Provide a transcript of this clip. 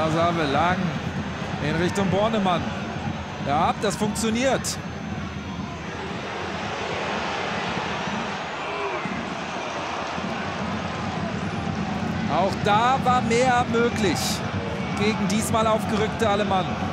Masave lang in Richtung Bornemann. Ja, das funktioniert. Auch da war mehr möglich gegen diesmal aufgerückte Alemann.